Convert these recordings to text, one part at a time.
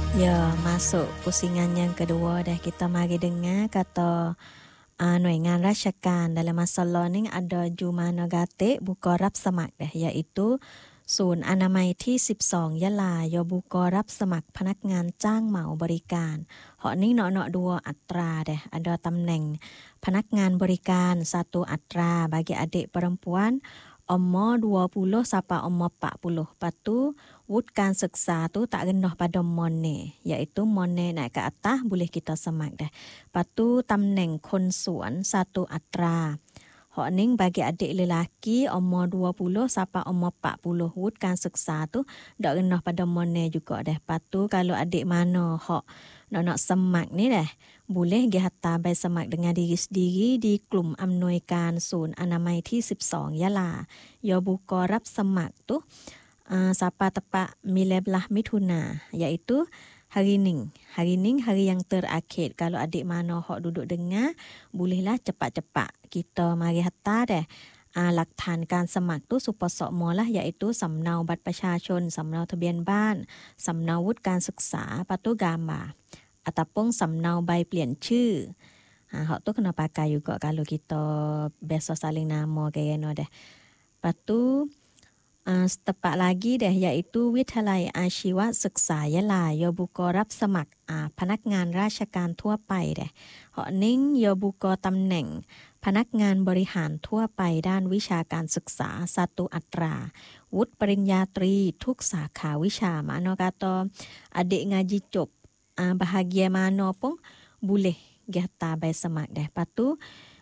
Ya, masuk pusingan yang kedua dah kita mari dengar kata hน่วยงานราชการdalam masalah ni ada Juma Negate bukaรับสมัครเด้iaituศูนย์อนามัยที่12ยะลายอบุกรับสมัครพนักงานจ้างเหมาบริการเหาะนี้เนาะๆดูอัตราเด้adaตำแหน่งพนักงานบริการsatu atra bagi adik perempuan umur 20 sampai umur 40 patu วุฒิการศึกษาtu tak rendah pada mone iaitu mone naik ke atas boleh kita semak dah patu ตำแหน่งคนสวนsatu atra hak ning bagi adik lelaki umur 20 sampai umur 40 วุฒิการศึกษาtu tak rendah pada mone juga dah patu kalau adik mana hak nak semak ni dah boleh pergi hantarใบสมัคร dengan diri sendiri di กลุ่มอำนวยการศูนย์อนามัยที่12ยะลา ya buka รับสมัครtu sampai tepat 15 Mituna iaitu hari ni hari yang terakhir kalau adik mana hak duduk dengar bolehlah cepat-cepat kita mari hantar dahหลักฐานการสมัครตู้สุปสมละiaitu สำเนาบัตรประชาชนสำเนาทะเบียนบ้านสำเนาวุฒิการศึกษาปาตุกามาataupun สำเนาใบเปลี่ยนชื่อhak tu kena pakai juga kalau kita biasa saling nama kayaknya dah patu setepat lagi dah iaitu วิทยาลัยอาชีวศึกษายะลายอบุกรับสมัครพนักงานราชการทั่วไปเด้เหาะนิ่งยอบุกตำแหน่งพนักงานบริหารทั่วไปด้านวิชาการศึกษาsatu atra วุฒิปริญญาตรีทุกสาขาวิชาmana kata adik ngaji จบbahagia mana pun boleh gata ใบสมัครเด้ปะตุ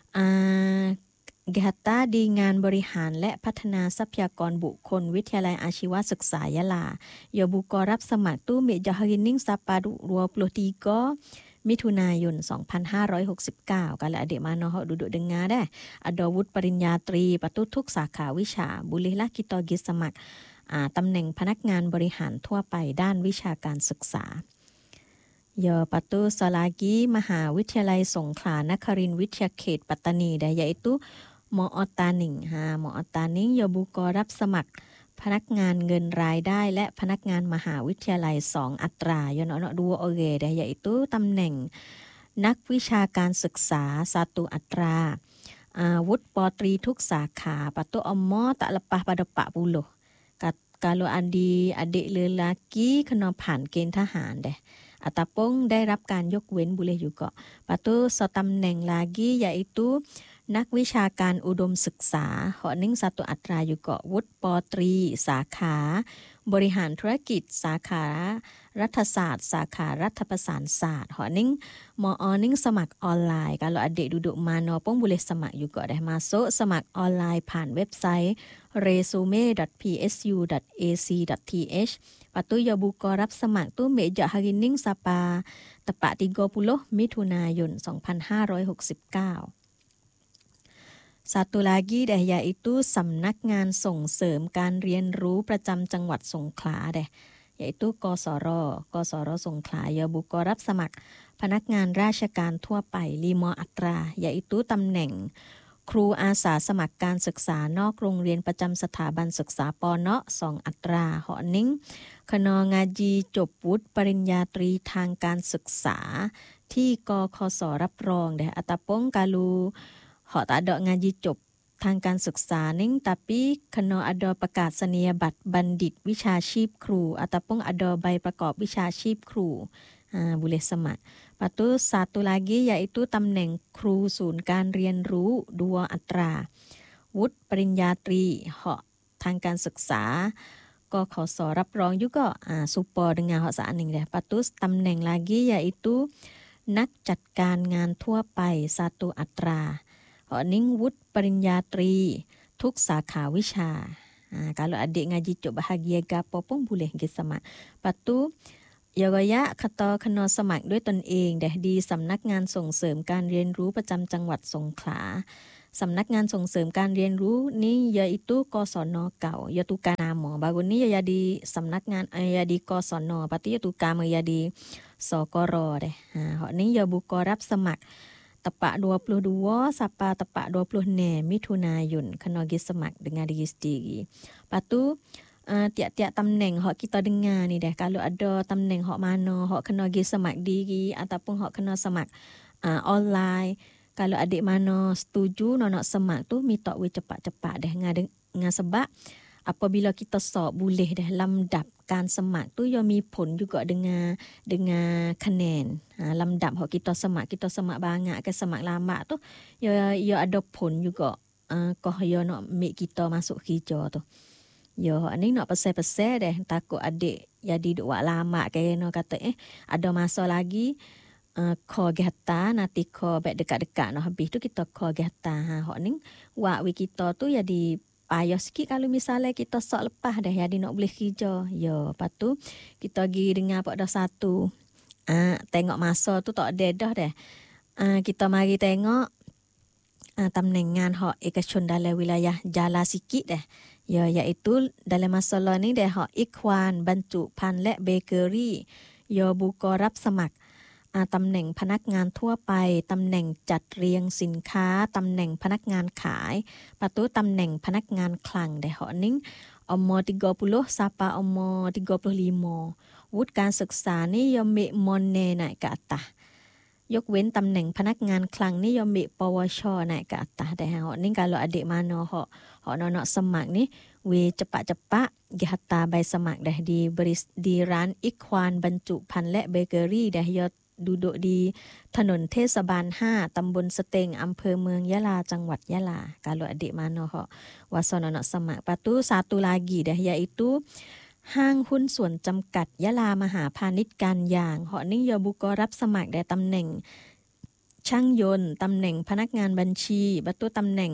gata ดีงานบริหารและพัฒนาทรัพยากรบุคคลวิทยาลัยอาชีวศึกษายะลายอบุกรับสมัครตู้เมจhari ni sampai 23 Mithunayun 2569 kalau adik mana hak duduk dengar dah ada วุฒิปริญญาตรีปะตุทุกสาขาวิชา bolehlah kita pergiสมัครตำแหน่งพนักงานบริหารทั่วไปด้านวิชาการศึกษาpatu selagi มหาวิทยาลัยสงขลานครินทร์วิทยาเขตปัตตานีได้iaitu มอตานิงมอตานิงบุกรับสมัครพนักงานเงินรายได้และพนักงานมหาวิทยาลัย2อัตรายเนาะดูโอเคได้ iaitu ตำแหน่งนักวิชาการศึกษาsatu atra วุฒิปตรีทุกสาขาpatu umur tak lepas pada 40 kalau adik lelaki kena ผ่านเกณฑ์ทหารเด้ataupun ได้รับการยกเว้น boleh juga patu ตำแหน่ง lagi iaitu นักวิชาการอุดมศึกษาหอนิ่งsatu atra juga วุฒิปตรีสาขาบริหารธุรกิจสาขารัฐศาสตร์สาขารัฐประศานศาสตร์หอนิ่งมอนิ่งสมัครออนไลน์ kalau adik duduk mana pun boleh semak juga dah masuk สมัครออนไลน์ผ่านเว็บไซต์ resume.psu.ac.th patu ya buka รับสมัครtu meja hari ni sampai tepat 30 Mithunayun 2569 satu lagi dah iaitu สำนักงานส่งเสริมการเรียนรู้ประจำจังหวัดสงขลาเด้iaitu กสรสงขลาya buka รับสมัครพนักงานราชการทั่วไป5อัตรา iaitu ตำแหน่งครูอาสาสมัครการศึกษานอกโรงเรียนประจำสถาบันศึกษาปน2อัตราเหาะนิ่งคณะงาจีจบวุฒิปริญญาตรีทางการศึกษาที่กคสรับรองเด้ataupun kalau hak tak ada ngaji จบทางการศึกษานิ่ง tapi kena ada ประกาศนียบัตรบัณฑิตวิชาชีพครู ataupun ada ใบประกอบวิชาชีพครูboleh semak patu satu lagi iaitu ตำแหน่งครูศูนย์การเรียนรู้2อัตราวุฒิปริญญาตรีเหาะทางการศึกษากคสรับรอง juga super dengan hak saat ni dah patu ตำแหน่ง lagi iaitu นักจัดการงานทั่วไปsatu atraเหาะนิ่งวุฒิปริญญาตรีทุกสาขาวิชาkalau adik ngaji cuk bahagia gapo pun boleh pergi semak patu ya kata kena semak ด้วยตนเองdah di สำนักงานส่งเสริมการเรียนรู้ประจำจังหวัดสงขลาสำนักงานส่งเสริมการเรียนรู้นี่ iaitu กศนเก่า ya tukar nama baru ni ya di สำนักงานya di กศน patu ya tukar ya di สกรdah hak ni ya buka รับสมัครtepat 22 sampai tepat 26 Mithunayun kena pergi semak dengan diri sendiri patu tiap-tiap tamneng hok kita dengar ni dah. Kalau ada tamneng hok mana hok kena gi semak diri ataupun hok kena semak online. Kalau adik mana setuju nak semak tu minta we cepat-cepat dah dengan sebab apabila kita sok boleh dah lamdapkan semak tu yo mi pun juga dengan kenen. Lamdap hok kita semak banyak ke semak lambat tu yo ada pun juga koh yo nak make kita masuk kerja tu. Yo ni nak pasal-pasal dah takut adik jadi duk buat lama kena kata ada masa lagi call gata nanti call back dekat-dekat nak habis tu kita call gata hok ni wak we kita tu jadi payah sikit kalau misalnya kita sok lepas dah jadi nak boleh kerja. Yo lepas tu kita pergi dengar pada satu tengok masa tu tak ada dah dah. Kita mari tengok tamnengan hok ekashun dalam wilayah Jala sikit dah. Ya, iaitu dalam masalah ni dah hok Ikhwan Baju Panและเบเกอรี่ยอบุกรับสมัครตำแหน่งพนักงานทั่วไปตำแหน่งจัดเรียงสินค้าตำแหน่งพนักงานขายประตูตำแหน่งพนักงานคลังเด้ฮอนิ่งumur 30 sampai umur 35วุฒิการศึกษานี่ยอมมีมอนเนไหนกะตายกเว้นตำแหน่งพนักงานคลังนี่ยอมมีปวชไหนกะตาเด้ฮอนิ่ง kalau adik mana hok nak semak ni we cepat-cepat hantarใบสมัครdah di ran Ikhwan Baju Pan และเบเกอรี่dah ya duduk di ถนนเทศบาล5ตำบลสเต็งอำเภอเมืองยะลาจังหวัดยะลา kalau adik mana hok wasa nak semak. Patu satu lagi dah iaitu ห้างหุ้นส่วนจำกัดยะลามหาพาณิชย์การยางหอนิ่งยอบุกรับสมัครได้ตำแหน่งช่างยนต์ตำแหน่งพนักงานบัญชีบัตุตำแหน่ง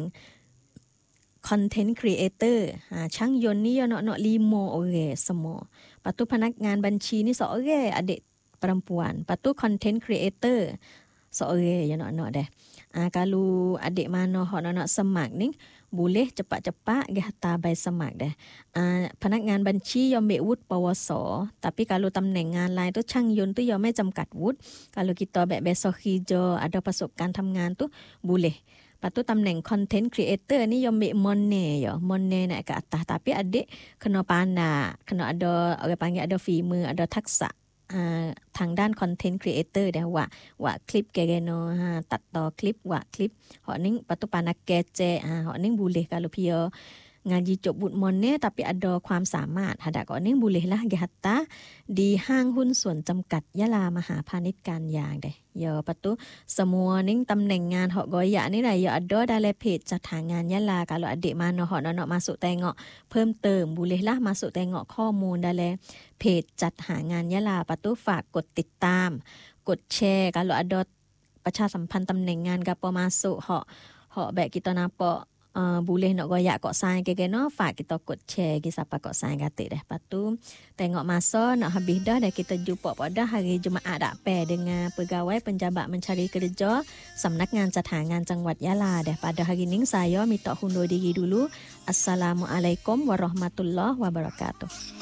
content creator ช่างยนต์นี่ยอnak 5 orang semua. Patu พนักงานบัญชีนี่seorang adik perempuan. Patu content creator seorang ya nak dah. Kalau adik mana hok nak semak ni boleh cepat-cepat pergi hantarใบสมัครdah. พนักงานบัญชียอมมีวุฒิปวส tapi kalau ตำแหน่งงานlain tu ช่างยนต์tu ยอมไม่จำกัดวุฒิ kalau kita besok kerja ada ประสบการณ์ทำงาน tu boleh. Lepas tu ตำแหน่ง content creator ni ยอมมี money ya, money naik ke atas, tapi adik kena pandai, kena ada orang panggil ada ฝีมือ ada ทักษะทางด้าน content creator เด้ว่าคลิปแกเนาะตัดต่อคลิปว่าคลิปหอนิ่งปัตตุปานักแกเจหอนิ่ง boleh kalau pia ngaji cok but monne tapi ada ความสามารถหาดะก็นิ่ง boleh lah ge hatta di ห้างหุ้นส่วนจำกัดยะลามหาพาณิชย์การยางเด้ya lepas tu semua ning ตำแหน่งงานhok goya ni dah ya ada dalam page จัดหางานยะลา kalau adik mana hok nak masuk tengok เพิ่มเติม boleh lah masuk tengok ข้อมูล dalam page จัดหางานยะลา lepas tu ฝากกดติดตามกดแชร์ kalau ada ประชาสัมพันธ์ตำแหน่งงานgapo masuk hok baik kita nampak boleh nak goyak kok sign ke no,ฝาก kita kod share ke siapa kok sign kata dah. Lepas tu tengok masa nak habis dah kita jumpa pada hari Jumaat dakpe dengan pegawai penjabat mencari kerja Sambnakngan Cadangan Jangat Yala dah. Pada hari ni saya minta undur diri dulu. Assalamualaikum warahmatullahi wabarakatuh.